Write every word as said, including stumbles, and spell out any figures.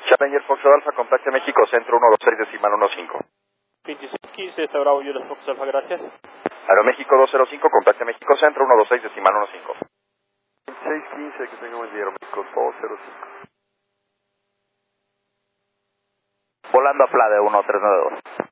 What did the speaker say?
Challenger Foxtrot Alpha, contacte México Centro uno dos seis decimal uno cinco. veintiséis quince, está Bravo, yo les Fox Alfa, gracias. Aeroméxico dos cero cinco, contacte México Centro uno dos seis decimal uno cinco. veintiséis quince, que tenga buen día, Aeroméxico dos cero cinco. Volando a Flade uno tres nueve dos.